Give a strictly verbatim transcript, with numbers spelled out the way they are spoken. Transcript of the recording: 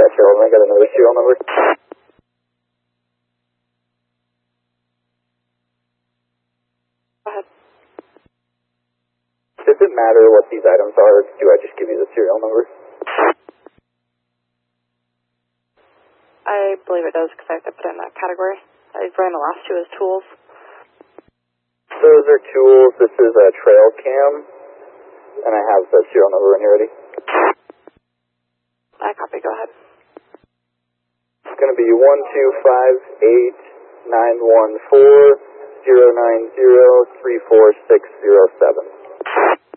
Dispatch eleven, I got another serial number. Go ahead. Does it matter what these items are, or do I just give you the serial number? I believe it does because I have to put it in that category. I ran the last two as tools. Those are tools. This is a trail cam, and I have the serial number when you're ready. I copy. Go ahead. It's going to be one two five eight nine one four zero nine zero three four six zero seven.